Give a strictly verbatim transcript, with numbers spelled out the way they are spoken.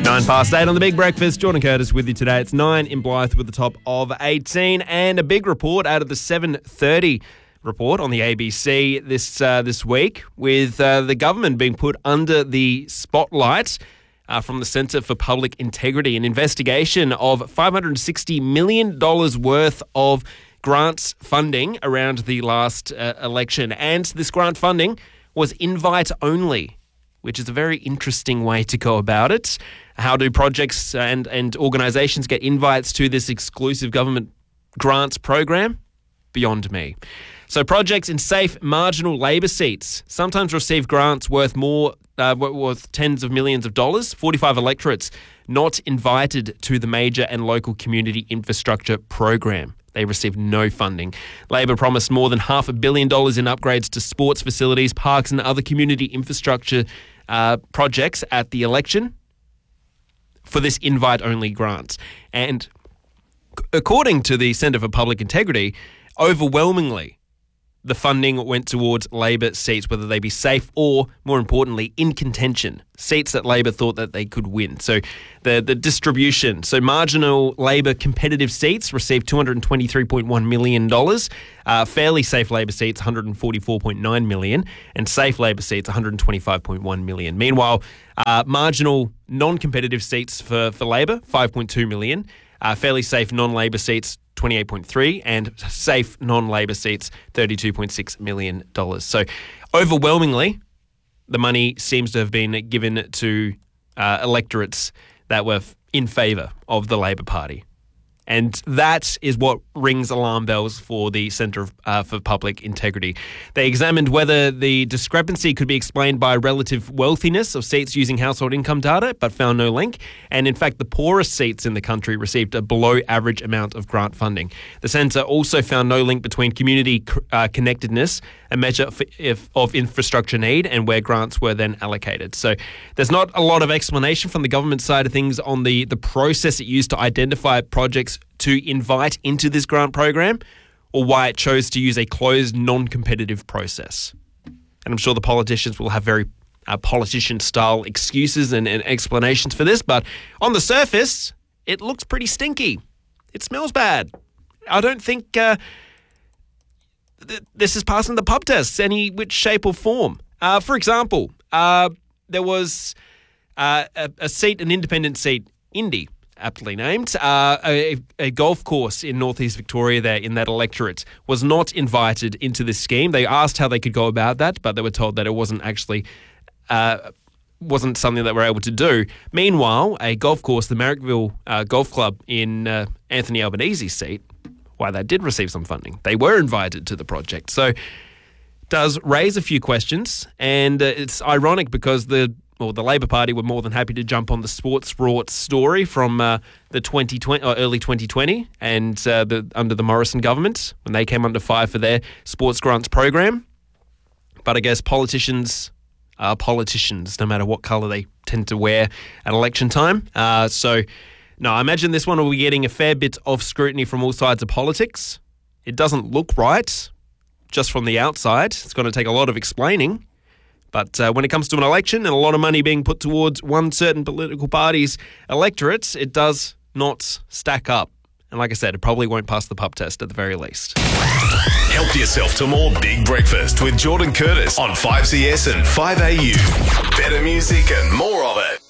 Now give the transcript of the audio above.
Nine past eight on the Big Breakfast. Jordan Curtis with you today. It's nine in Blyth with the top of eighteen, and a big report out of the seven thirty report on the A B C this uh, this week, with uh, the government being put under the spotlight uh, from the Centre for Public Integrity. An investigation of five hundred sixty million dollars worth of grants funding around the last uh, election, and this grant funding was invite only, which is a very interesting way to go about it. How do projects and, and organisations get invites to this exclusive government grants program? Beyond me. So projects in safe marginal Labor seats sometimes receive grants worth more, uh, worth tens of millions of dollars. forty-five electorates not invited to the major and local community infrastructure program. They received no funding. Labor promised more than half a billion dollars in upgrades to sports facilities, parks and other community infrastructure uh, projects at the election for this invite-only grant. And according to the Centre for Public Integrity, overwhelmingly, the funding went towards Labor seats, whether they be safe or, more importantly, in contention, seats that Labor thought that they could win. So the, the distribution, so marginal Labor competitive seats received two hundred twenty-three point one million dollars, uh, fairly safe Labor seats one hundred forty-four point nine million dollars, and safe Labor seats one hundred twenty-five point one million dollars. Meanwhile, uh, marginal non-competitive seats for, for Labor, five point two million dollars, uh, fairly safe non-Labor seats, twenty-eight point three, and safe non-Labor seats, thirty-two point six million dollars. So overwhelmingly, the money seems to have been given to uh, electorates that were f- in favour of the Labor Party. And that is what rings alarm bells for the Centre uh, for Public Integrity. They examined whether the discrepancy could be explained by relative wealthiness of seats using household income data, but found no link. And in fact, the poorest seats in the country received a below average amount of grant funding. The Centre also found no link between community uh, connectedness, a measure of, if, of infrastructure need, and where grants were then allocated. So there's not a lot of explanation from the government side of things on the, the process it used to identify projects to invite into this grant program, or why it chose to use a closed, non-competitive process. And I'm sure the politicians will have very uh, politician-style excuses and, and explanations for this, but on the surface, it looks pretty stinky. It smells bad. I don't think uh, th- this is passing the pub tests any which shape or form. Uh, for example, uh, there was uh, a, a seat, an independent seat, Indy, aptly named, uh, a, a golf course in northeast Victoria there in that electorate was not invited into this scheme. They asked how they could go about that, but they were told that it wasn't actually uh, wasn't something that they were able to do. Meanwhile, a golf course, the Marrickville uh, Golf Club in uh, Anthony Albanese's seat, why they did receive some funding. They were invited to the project. So it does raise a few questions, and uh, it's ironic because the Well, the Labor Party were more than happy to jump on the sports brought story from uh, the twenty twenty or early twenty twenty and uh, the under the Morrison government when they came under fire for their sports grants program. But I guess politicians are politicians, no matter what colour they tend to wear at election time. Uh, so, no, I imagine this one will be getting a fair bit of scrutiny from all sides of politics. It doesn't look right just from the outside. It's going to take a lot of explaining. But uh, when it comes to an election and a lot of money being put towards one certain political party's electorates, it does not stack up. And like I said, it probably won't pass the pub test at the very least. Help yourself to more Big Breakfast with Jordan Curtis on five C S and five A U. Better music and more of it.